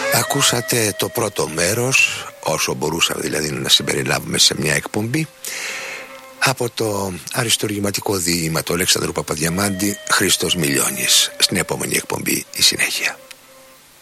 Ακούσατε το πρώτο μέρος, όσο μπορούσαμε δηλαδή να συμπεριλάβουμε σε μια εκπομπή, από το αριστουργηματικό διήγημα του Αλέξανδρου Παπαδιαμάντη, Χριστός Μιλιώνης. Στην επόμενη εκπομπή η συνέχεια.